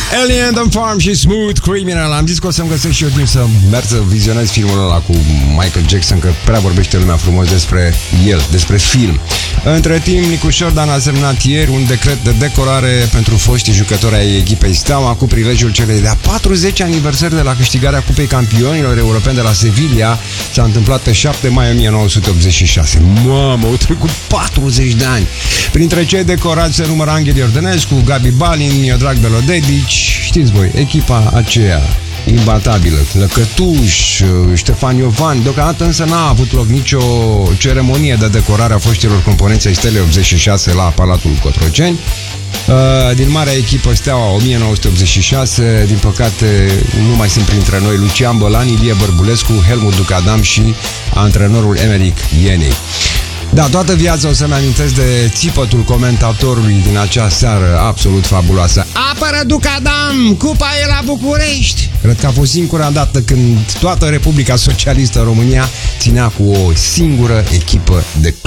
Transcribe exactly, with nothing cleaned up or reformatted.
Alien on Farm și Smooth Criminal. Am zis că o să-mi găsesc și eu timp să merg să vizionez filmul ăla cu Michael Jackson, că prea vorbește lumea frumos despre el, despre film. Între timp, Nicu Șordan a semnat ieri un decret de decorare pentru foștii jucători ai echipei Steaua cu prilejul celei de-a patruzeci aniversări de la câștigarea Cupei Campionilor Europeni de la Sevilla. S-a întâmplat pe șapte mai o mie nouă sute optzeci și șase. Mamă, au trecut patruzeci de ani. Printre cei decorați se numără Anghel Iordănescu, Gabi Balin, Miodrag Belodedici. Știți voi, echipa aceea imbatabilă, Lăcătuș, Ștefan Iovan. Deocamdată însă n-a avut loc nicio ceremonie de decorare a foștilor componenți ai Stelei optzeci și șase la Palatul Cotroceni. Din marea echipă Steaua o mie nouă sute optzeci și șase, din păcate nu mai sunt printre noi Lucian Bălan, Ilie Bărbulescu, Helmut Ducadam și antrenorul Emeric Ienei. Da, toată viața o să-mi amintesc de țipătul comentatorului din acea seară absolut fabuloasă. Apără Ducadam! Cupa e la București! Cred că a fost singura dată când toată Republica Socialistă România ținea cu o singură echipă de club.